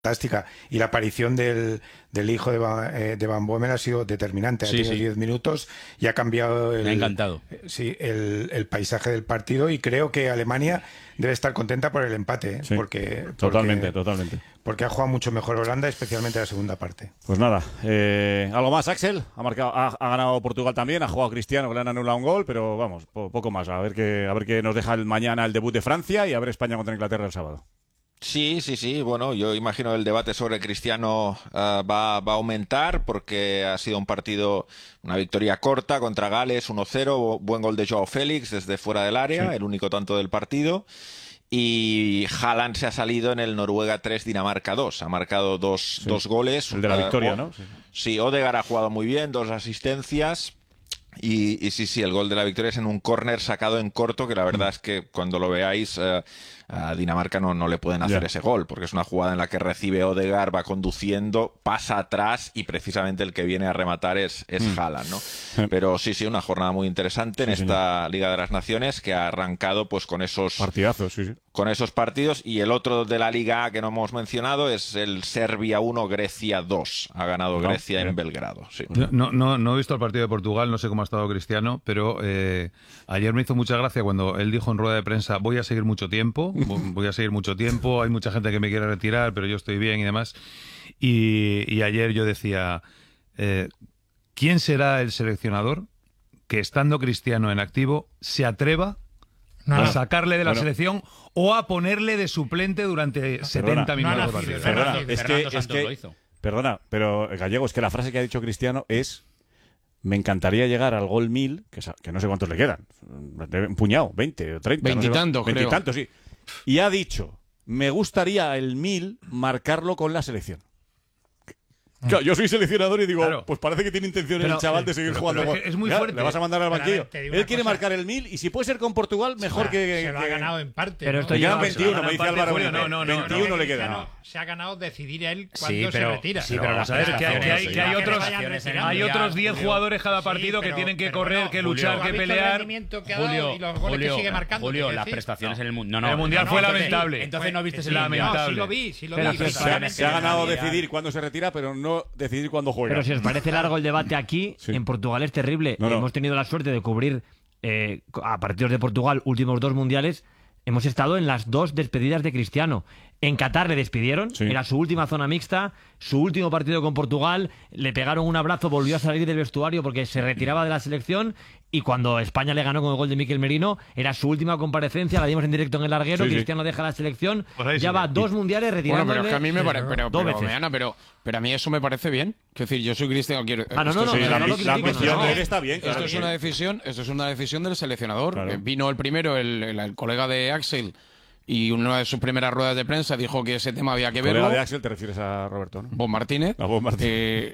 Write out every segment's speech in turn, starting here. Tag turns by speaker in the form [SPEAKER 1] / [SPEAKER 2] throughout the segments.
[SPEAKER 1] fantástica. Y la aparición del hijo de Van Bommel ha sido determinante. Ha tenido 10 minutos y ha cambiado
[SPEAKER 2] Me ha encantado.
[SPEAKER 1] el paisaje del partido, y creo que Alemania debe estar contenta por el empate, ¿eh?
[SPEAKER 3] Sí,
[SPEAKER 1] porque
[SPEAKER 3] totalmente.
[SPEAKER 1] Porque ha jugado mucho mejor Holanda, especialmente la segunda parte.
[SPEAKER 3] Pues nada, algo más, Axel. Ha ganado Portugal también, ha jugado Cristiano, que le han anulado un gol, pero vamos, poco más. A ver qué nos deja mañana el debut de Francia y a ver España contra Inglaterra el sábado.
[SPEAKER 4] Sí. Bueno, yo imagino el debate sobre Cristiano va a aumentar, porque ha sido un partido, una victoria corta contra Gales, 1-0, buen gol de Joao Félix desde fuera del área, el único tanto del partido. Y Haaland se ha salido en el Noruega 3, Dinamarca 2. Ha marcado dos goles.
[SPEAKER 3] El de la victoria, ¿no?
[SPEAKER 4] Sí, Odegaard ha jugado muy bien, 2 asistencias. Y sí, el gol de la victoria es en un córner sacado en corto, que la verdad es que cuando lo veáis, a Dinamarca no le pueden hacer ese gol, porque es una jugada en la que recibe Odegaard, va conduciendo, pasa atrás y precisamente el que viene a rematar es Haaland, ¿no? Pero sí, una jornada muy interesante en esta Liga de las Naciones, que ha arrancado pues con esos
[SPEAKER 3] partidazos,
[SPEAKER 4] con esos partidos. Y el otro de la Liga A que no hemos mencionado es el Serbia 1, Grecia 2. Ha ganado Grecia en Belgrado. Sí.
[SPEAKER 5] No he visto el partido de Portugal, no sé cómo ha estado Cristiano, pero ayer me hizo mucha gracia cuando él dijo en rueda de prensa: voy a seguir mucho tiempo, hay mucha gente que me quiere retirar, pero yo estoy bien y demás. Y ayer yo decía, ¿quién será el seleccionador que, estando Cristiano en activo, se atreva a sacarle de la selección o a ponerle de suplente durante 70 minutos de partido?
[SPEAKER 3] Perdona, pero Gallego, es que la frase que ha dicho Cristiano es: me encantaría llegar al gol 1000, que no sé cuántos le quedan, un puñado, 20 o 30.
[SPEAKER 6] 20 y tantos, creo.
[SPEAKER 3] 20 y tantos, sí. Y ha dicho: me gustaría el 1000 marcarlo con la selección. Claro, yo soy seleccionador y digo, pues parece que tiene intención el chaval de seguir jugando.
[SPEAKER 5] Es muy fuerte.
[SPEAKER 3] Le vas a mandar al banquillo. Él quiere marcar el 1000 y si puede ser con Portugal, mejor que...
[SPEAKER 7] Se lo ha ganado en parte.
[SPEAKER 8] Pero
[SPEAKER 7] ¿no?
[SPEAKER 3] Le quedan 21, me dice Álvaro. 21 le quedan.
[SPEAKER 7] Se ha ganado decidir él cuándo se retira.
[SPEAKER 5] Sí, pero vamos a ver, que hay otros 10 jugadores cada partido que tienen que correr, que luchar, que pelear.
[SPEAKER 2] Julio, las prestaciones en el Mundial.
[SPEAKER 5] El Mundial fue lamentable.
[SPEAKER 2] Entonces no viste
[SPEAKER 5] lamentable.
[SPEAKER 7] Sí lo vi.
[SPEAKER 3] Se ha ganado decidir cuándo se retira, pero no decidir cuándo juega.
[SPEAKER 8] Pero si os parece largo el debate aquí, en Portugal es terrible. Hemos tenido la suerte de cubrir a partidos de Portugal últimos 2 mundiales. Hemos estado en las 2 despedidas de Cristiano. En Qatar le despidieron, era su última zona mixta, su último partido con Portugal, le pegaron un abrazo, volvió a salir del vestuario porque se retiraba de la selección, y cuando España le ganó con el gol de Mikel Merino, era su última comparecencia, la dimos en directo en el larguero, Cristiano deja la selección, ya va 2 mundiales retirándole.
[SPEAKER 6] Bueno, pero es que a mí me parece, pero a mí eso me parece bien. Es decir, yo soy Cristiano,
[SPEAKER 3] la ambición de él está bien.
[SPEAKER 6] Esto es una decisión del seleccionador. Claro. Vino el primero, el colega de Axel, y una de sus primeras ruedas de prensa dijo que ese tema había que verlo.
[SPEAKER 3] ¿Colega de Axel te refieres a Roberto, no?
[SPEAKER 6] Bob Martínez.
[SPEAKER 3] A Bob Martínez.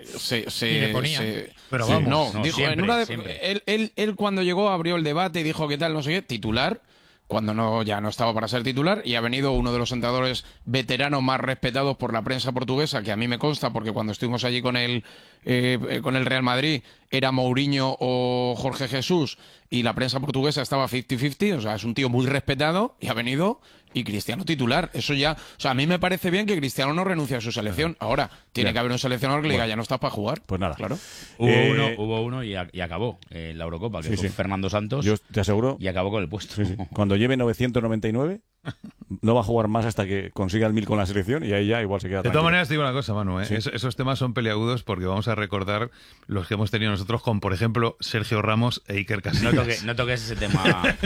[SPEAKER 6] Pero vamos, dijo siempre. Él cuando llegó abrió el debate y dijo que tal, no sé qué, titular, cuando ya no estaba para ser titular, y ha venido uno de los entrenadores veteranos más respetados por la prensa portuguesa, que a mí me consta, porque cuando estuvimos allí con el Real Madrid era Mourinho o Jorge Jesús, y la prensa portuguesa estaba 50-50, o sea, es un tío muy respetado, y ha venido, y Cristiano titular. Eso ya, o sea, a mí me parece bien que Cristiano no renuncie a su selección. Ahora, tiene que haber un seleccionador que le diga, ya no estás para jugar.
[SPEAKER 3] Pues nada.
[SPEAKER 6] Claro.
[SPEAKER 2] Hubo uno y acabó la Eurocopa, que fue Fernando Santos.
[SPEAKER 3] Yo te aseguro.
[SPEAKER 2] Y acabó con el puesto.
[SPEAKER 3] Cuando lleve 999, no va a jugar más hasta que consiga el 1000 con la selección, y ahí ya igual se queda
[SPEAKER 5] tranquilo. De todas maneras, te digo una cosa, Manu, esos temas son peliagudos, porque vamos a recordar los que hemos tenido nosotros con, por ejemplo, Sergio Ramos e Iker Casillas.
[SPEAKER 2] No toques ese tema.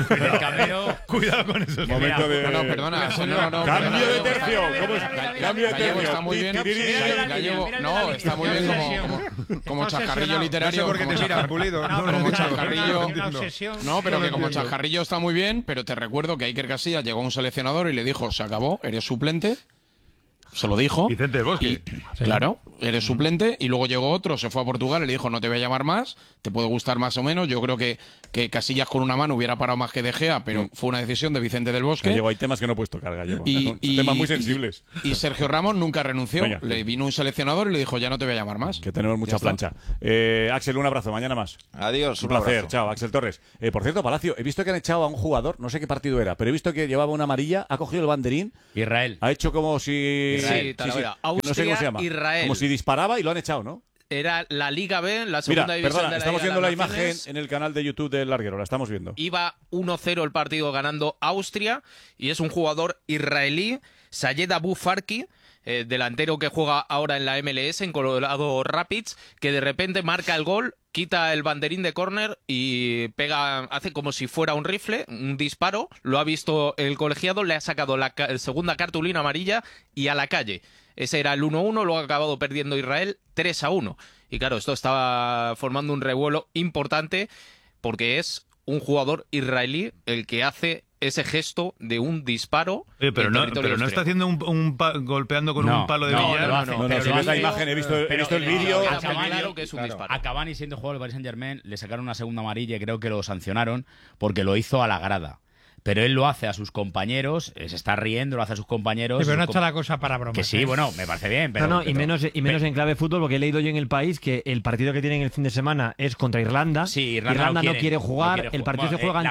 [SPEAKER 5] Cuidado con esos
[SPEAKER 3] momentos de...
[SPEAKER 6] No, perdona.
[SPEAKER 3] Cambio de tercio. Cambio de tercio.
[SPEAKER 6] Está muy bien. No, está muy bien como chascarrillo literario.
[SPEAKER 5] No sé por qué te miras, Pulido.
[SPEAKER 6] Como chascarrillo. No, pero que como chascarrillo está muy bien, pero te recuerdo que Iker Casillas llegó a un seleccionador y le dijo: se acabó, eres suplente. Se lo dijo.
[SPEAKER 5] Vicente Bosque.
[SPEAKER 6] Claro. eres suplente, y luego llegó otro, se fue a Portugal y le dijo, no te voy a llamar más, te puede gustar más o menos. Yo creo que Casillas con una mano hubiera parado más que De Gea, pero fue una decisión de Vicente del Bosque.
[SPEAKER 3] Gallego, hay temas que no he puesto Gallego. Temas muy sensibles.
[SPEAKER 6] Y Sergio Ramos nunca renunció. Venga. Le vino un seleccionador y le dijo, ya no te voy a llamar más.
[SPEAKER 3] Que tenemos mucha plancha. Axel, un abrazo, mañana más.
[SPEAKER 4] Adiós,
[SPEAKER 3] un placer. Chao, Axel Torres. Por cierto, Palacio, he visto que han echado a un jugador, no sé qué partido era, pero he visto que llevaba una amarilla, ha cogido el banderín.
[SPEAKER 2] Israel.
[SPEAKER 3] Ha hecho como si...
[SPEAKER 9] Sí, Austria,
[SPEAKER 3] no sé cómo se llama.
[SPEAKER 9] Israel.
[SPEAKER 3] Como si disparaba y lo han echado, ¿no?
[SPEAKER 9] Era la Liga B, la segunda división de la Liga.
[SPEAKER 3] Estamos viendo la imagen en el canal de YouTube del Larguero, la estamos viendo.
[SPEAKER 9] Iba 1-0 el partido ganando Austria y es un jugador israelí, Sayed Abu Farki, delantero que juega ahora en la MLS, en Colorado Rapids, que de repente marca el gol, quita el banderín de córner y hace como si fuera un rifle, un disparo, lo ha visto el colegiado, le ha sacado la segunda cartulina amarilla y a la calle. Ese era el 1-1, luego ha acabado perdiendo Israel 3-1. Y claro, esto estaba formando un revuelo importante porque es un jugador israelí el que hace ese gesto de un disparo.
[SPEAKER 5] Pero no está haciendo golpeando con un palo de billar.
[SPEAKER 3] No, si ves la imagen, he visto el vídeo.
[SPEAKER 9] Claro que es un disparo.
[SPEAKER 2] A Cavani, siendo jugador del Paris Saint-Germain, le sacaron una segunda amarilla y creo que lo sancionaron porque lo hizo a la grada. Pero él lo hace a sus compañeros, se está riendo, lo hace a sus compañeros.
[SPEAKER 7] Sí, pero no está la cosa para bromas.
[SPEAKER 2] Que sí, bueno, me parece bien. Pero,
[SPEAKER 8] y menos en clave fútbol, porque he leído yo en El País que el partido que tienen el fin de semana es contra Irlanda.
[SPEAKER 2] Sí,
[SPEAKER 8] Irlanda no quiere jugar, el partido se juega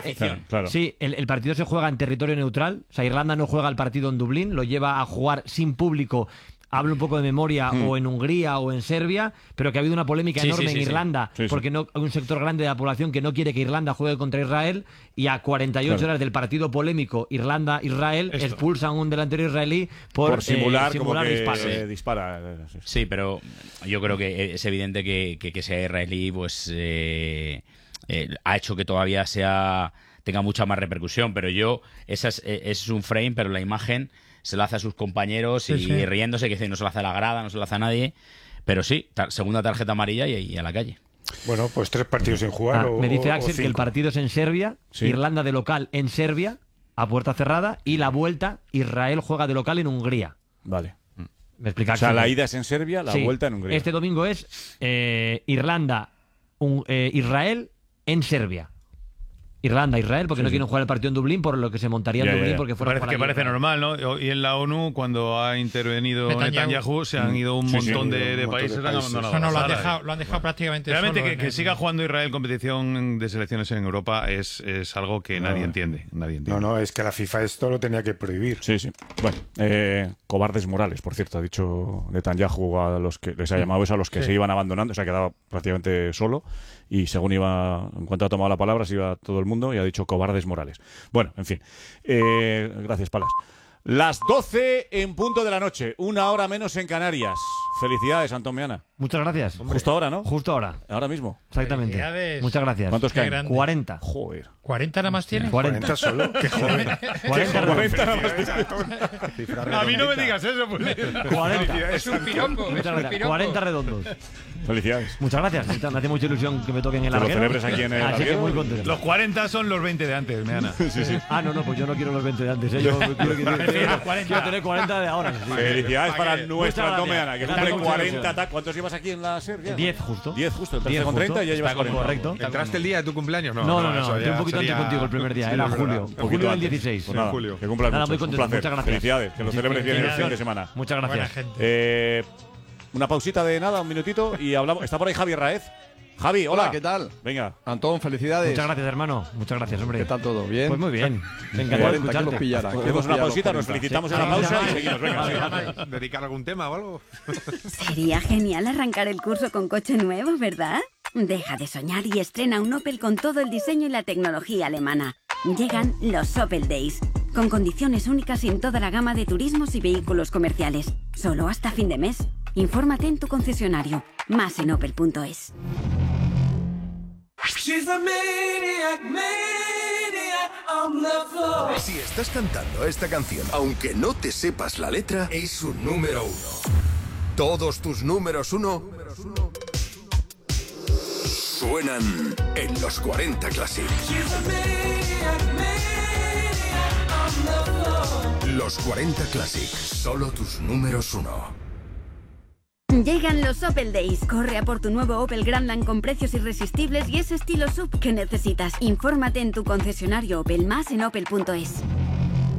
[SPEAKER 2] en
[SPEAKER 8] el partido se juega en territorio neutral. O sea, Irlanda no juega el partido en Dublín, lo lleva a jugar sin público. Hablo un poco de memoria, o en Hungría o en Serbia, pero que ha habido una polémica enorme en Irlanda, porque no hay un sector grande de la población que no quiere que Irlanda juegue contra Israel, y a 48 horas del partido polémico Irlanda-Israel expulsan a un delantero israelí por
[SPEAKER 3] simular como
[SPEAKER 8] que
[SPEAKER 3] dispara.
[SPEAKER 2] Sí, pero yo creo que es evidente que sea israelí, pues ha hecho que todavía tenga mucha más repercusión, pero es un frame, pero la imagen se lo hace a sus compañeros y riéndose, que no se lo hace a la grada, no se lo hace a nadie. Pero sí, segunda tarjeta amarilla y a la calle.
[SPEAKER 1] Bueno, pues 3 partidos sin jugar.
[SPEAKER 8] Me dice Axel que el partido es en Serbia, Irlanda de local en Serbia, a puerta cerrada, y la vuelta, Israel juega de local en Hungría.
[SPEAKER 3] Vale.
[SPEAKER 8] Me explica.
[SPEAKER 3] O sea, la ida es en Serbia, la vuelta en Hungría.
[SPEAKER 8] Este domingo es Irlanda, Israel en Serbia. Irlanda-Israel, porque no quieren jugar el partido en Dublín, por lo que se montaría en Dublín, porque fuera
[SPEAKER 5] parece normal, ¿no? Y en la ONU, cuando ha intervenido Netanyahu, se han ido un montón de países, han abandonado.
[SPEAKER 7] No, lo han dejado prácticamente
[SPEAKER 5] realmente
[SPEAKER 7] solo.
[SPEAKER 5] Que siga jugando Israel competición de selecciones en Europa es algo que nadie entiende.
[SPEAKER 1] No, es que la FIFA esto lo tenía que prohibir.
[SPEAKER 3] Sí. Bueno, cobardes morales, por cierto, ha dicho Netanyahu a los que les ha llamado eso, a los que se iban abandonando, se ha quedado prácticamente solo. Y según en cuanto ha tomado la palabra, se iba todo el mundo y ha dicho cobardes morales. Bueno, en fin. Gracias, Palas. Las 12 en punto de la noche, 1 hora menos en Canarias. Felicidades, Antomiana.
[SPEAKER 8] Muchas gracias.
[SPEAKER 3] Justo ahora, ¿no?
[SPEAKER 8] Justo ahora.
[SPEAKER 3] Ahora mismo.
[SPEAKER 8] Exactamente. Muchas gracias.
[SPEAKER 3] ¿Cuántos caen?
[SPEAKER 8] 40.
[SPEAKER 3] Joder.
[SPEAKER 7] ¿40 nada más tiene?
[SPEAKER 1] 40 solo. Qué joven.
[SPEAKER 8] 40
[SPEAKER 3] nada más.
[SPEAKER 5] A mí no me digas eso, pues.
[SPEAKER 8] 40.
[SPEAKER 7] Es un piropo.
[SPEAKER 8] 40 redondos.
[SPEAKER 3] Felicidades.
[SPEAKER 8] Muchas gracias. Me hace mucha ilusión que me toquen el
[SPEAKER 3] Larguero.
[SPEAKER 8] Larguero.
[SPEAKER 3] Lo celebres aquí en el
[SPEAKER 8] Así que
[SPEAKER 3] Larguero.
[SPEAKER 8] muy contento.
[SPEAKER 5] Los 40 son los 20 de antes, Meana.
[SPEAKER 3] Sí.
[SPEAKER 8] No, pues yo no quiero los 20 de antes. Yo quiero tener 40 de ahora.
[SPEAKER 3] Felicidades para nuestro Antomiana, que cumple 40. ¿Cuántos llevas aquí en la serie?
[SPEAKER 8] 10 justo.
[SPEAKER 3] 10 justo. Entraste con 30 y ya llevas 40.
[SPEAKER 8] Correcto.
[SPEAKER 5] ¿Entraste el día de tu cumpleaños?
[SPEAKER 8] No. Entré un poquito antes contigo el primer día. Era julio. Julio del 16.
[SPEAKER 3] Pues nada, que cumplas mucho.
[SPEAKER 8] Muy contento.
[SPEAKER 3] Un placer.
[SPEAKER 8] Muchas gracias.
[SPEAKER 3] Felicidades. Que lo celebres bien el fin de semana.
[SPEAKER 8] Muchas gracias.
[SPEAKER 3] Una pausita de nada, un minutito y hablamos. Está por ahí Javi Raez. Javi, hola.
[SPEAKER 10] ¿Qué tal?
[SPEAKER 3] Venga.
[SPEAKER 10] Antón, felicidades.
[SPEAKER 8] Muchas gracias, hermano. Muchas gracias, hombre.
[SPEAKER 10] ¿Qué tal todo? ¿Bien?
[SPEAKER 8] Pues muy bien. Me encanta escucharte.
[SPEAKER 3] Hacemos una pausita, nos felicitamos en la pausa y seguimos. Venga.
[SPEAKER 5] ¿Dedicar algún tema o algo?
[SPEAKER 11] Sería genial arrancar el curso con coche nuevo, ¿verdad? Deja de soñar y estrena un Opel con todo el diseño y la tecnología alemana. Llegan los Opel Days, con condiciones únicas en toda la gama de turismos y vehículos comerciales. Solo hasta fin de mes. Infórmate en tu concesionario. Más en opel.es.
[SPEAKER 12] Si estás cantando esta canción, aunque no te sepas la letra, es un número 1. Todos tus números 1 suenan en los 40 Classic. Los 40 Classic, solo tus números 1.
[SPEAKER 11] Llegan los Opel Days. Corre a por tu nuevo Opel Grandland con precios irresistibles y ese estilo SUV que necesitas. Infórmate en tu concesionario Opel, más en opel.es.